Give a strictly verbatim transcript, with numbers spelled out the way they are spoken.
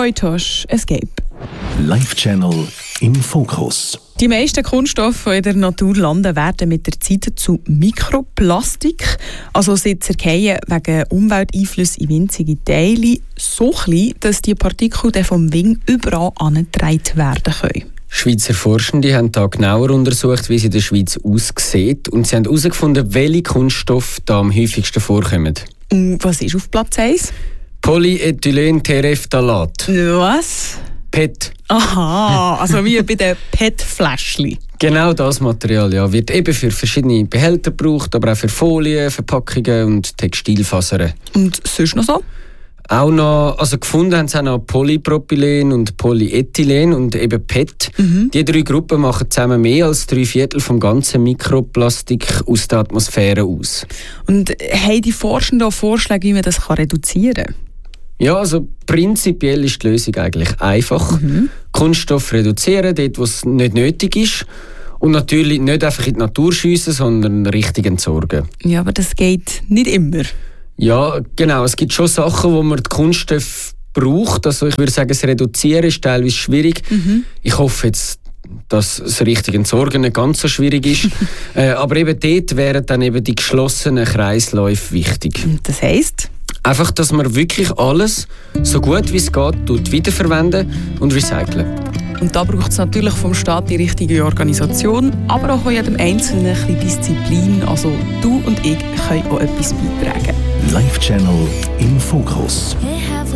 Reuters Escape. Live-Channel im Fokus. Die meisten Kunststoffe, die in der Natur landen, werden mit der Zeit zu Mikroplastik. Also sie zerfallen wegen Umwelteinflüssen in winzige Teile so klein, dass die Partikel dann vom Wind überall angetragen werden können. Schweizer Forschende haben da genauer untersucht, wie es in der Schweiz aussieht. Und sie haben herausgefunden, welche Kunststoffe da am häufigsten vorkommen. Und was ist auf Platz eins? Polyethylenterephthalat. Was? P E T. Aha, also wie bei den P E T-Fläschchen. Genau das Material ja, wird eben für verschiedene Behälter gebraucht, aber auch für Folien, Verpackungen und Textilfasern. Und sonst noch so? Auch noch, also gefunden haben sie auch noch Polypropylen und Polyethylen und eben P E T. Mhm. Die drei Gruppen machen zusammen mehr als drei Viertel vom ganzen Mikroplastik aus der Atmosphäre aus. Und haben die Forschenden auch Vorschläge, wie man das reduzieren kann? Ja, also prinzipiell ist die Lösung eigentlich einfach. Mhm. Kunststoff reduzieren, dort wo es nicht nötig ist. Und natürlich nicht einfach in die Natur schiessen, sondern richtig entsorgen. Ja, aber das geht nicht immer. Ja, genau. Es gibt schon Sachen, wo man die Kunststoffe braucht. Also ich würde sagen, das Reduzieren ist teilweise schwierig. Mhm. Ich hoffe jetzt, dass das richtige Entsorgen nicht ganz so schwierig ist. äh, aber eben dort wären dann eben die geschlossenen Kreisläufe wichtig. Und das heisst? Einfach, dass man wirklich alles, so gut wie es geht, wiederverwenden und recyceln. Und da braucht es natürlich vom Staat die richtige Organisation, aber auch von jedem Einzelnen ein bisschen Disziplin. Also du und ich können auch etwas beitragen. Live-Channel im Fokus.